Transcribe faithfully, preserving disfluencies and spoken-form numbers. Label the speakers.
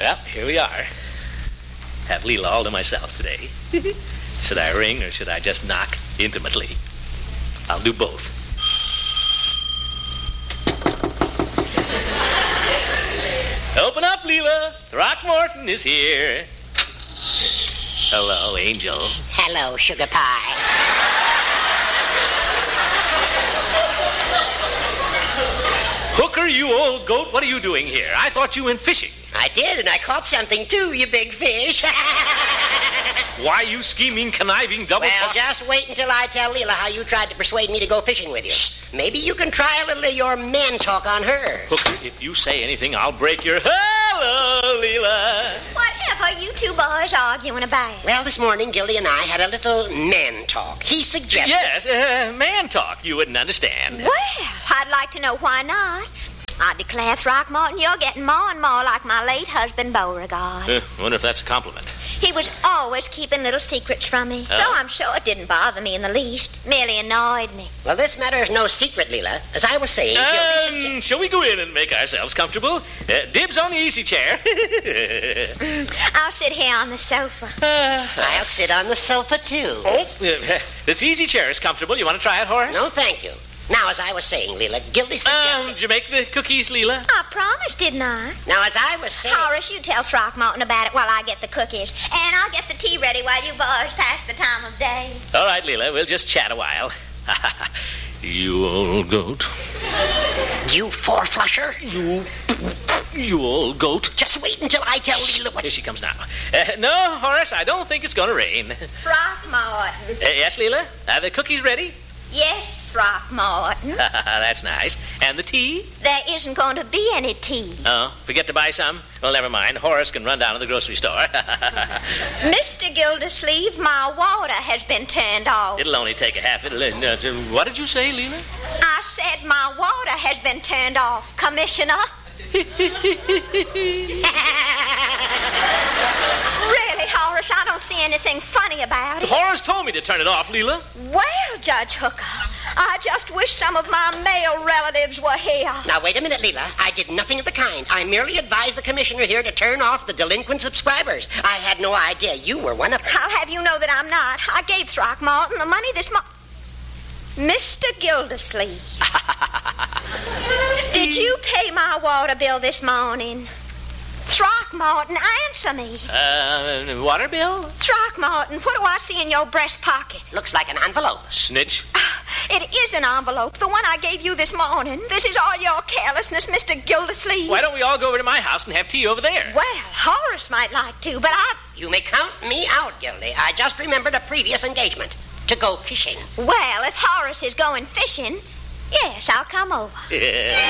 Speaker 1: Well, here we are. Have Leela all to myself today. Should I ring or should I just knock intimately? I'll do both. Open up, Leela. Throckmorton is here. Hello, Angel.
Speaker 2: Hello, sugar pie.
Speaker 1: Hooker, you old goat, what are you doing here? I thought you went fishing.
Speaker 2: I did, and I caught something too, you big fish.
Speaker 1: Why, you scheming, conniving, double...
Speaker 2: Well,
Speaker 1: cross-
Speaker 2: just wait until I tell Leela how you tried to persuade me to go fishing with you. Shh. Maybe you can try a little of your man talk on her.
Speaker 1: Hooker, if you say anything, I'll break your... Hello, Leela.
Speaker 3: Whatever you two boys arguing about?
Speaker 2: Well, this morning, Gildy and I had a little man talk. He suggested...
Speaker 1: Yes, uh, man talk. You wouldn't understand.
Speaker 3: Well, I'd like to know why not. I declare, Throckmorton, you're getting more and more like my late husband, Beauregard.
Speaker 1: Uh, wonder if that's a compliment.
Speaker 3: He was always keeping little secrets from me,
Speaker 1: Oh.
Speaker 3: though I'm sure it didn't bother me in the least. Merely annoyed me.
Speaker 2: Well, this matter is no secret, Leela. As I was saying...
Speaker 1: Um,
Speaker 2: Gildy sugge-
Speaker 1: shall we go in and make ourselves comfortable? Uh, dibs on the easy chair.
Speaker 3: I'll sit here on the sofa.
Speaker 1: uh,
Speaker 2: I'll sit on the sofa, too.
Speaker 1: oh, uh, this easy chair is comfortable. You want to try it, Horace?
Speaker 2: No, thank you. Now, as I was saying, Leela, Gildy
Speaker 1: Um,
Speaker 2: suggested...
Speaker 1: did you make the cookies, Leela?
Speaker 3: I promised, didn't I?
Speaker 2: Now, as I was saying...
Speaker 3: Horace, you tell Throckmorton about it while I get the cookies. And I'll get the tea ready while you boys pass the time of day.
Speaker 1: All right, Leela, we'll just chat a while. You old goat.
Speaker 2: You four-flusher.
Speaker 1: You... You old goat.
Speaker 2: Just wait until I tell Leela what...
Speaker 1: Here she comes now. Uh, no, Horace, I don't think it's going to rain. Uh,
Speaker 3: Throckmorton.
Speaker 1: yes, Leela? Are the cookies ready?
Speaker 3: Yes, Throckmorton.
Speaker 1: That's nice. And the tea?
Speaker 3: There isn't going to be any tea.
Speaker 1: Oh, forget to buy some? Well, never mind. Horace can run down to the grocery store.
Speaker 3: Mister Gildersleeve, my water has been turned off.
Speaker 1: It'll only take a half. It'll, uh, uh, what did you say, Leela?
Speaker 3: I said my water has been turned off, Commissioner. Really, Horace, I don't see anything funny about it.
Speaker 1: Horace told me to turn it off, Leela.
Speaker 3: Well, Judge Hooker, I just wish some of my male relatives were here.
Speaker 2: Now, wait a minute, Leela. I did nothing of the kind. I merely advised the commissioner here to turn off the delinquent subscribers. I had no idea you were one of them.
Speaker 3: I'll have you know that I'm not. I gave Throckmorton the money this month. Mister Gildersleeve. Did you pay my water bill this morning? Throckmorton, answer me.
Speaker 1: Uh, water bill?
Speaker 3: Throckmorton, what do I see in your breast pocket?
Speaker 2: Looks like an envelope.
Speaker 1: Snitch.
Speaker 3: It is an envelope, the one I gave you this morning. This is all your carelessness, Mister Gildersleeve.
Speaker 1: Why don't we all go over to my house and have tea over there?
Speaker 3: Well, Horace might like to, but I...
Speaker 2: You may count me out, Gildy. I just remembered a previous engagement. To go fishing.
Speaker 3: Well, if Horace is going fishing, yes, I'll come over.
Speaker 1: Yeah.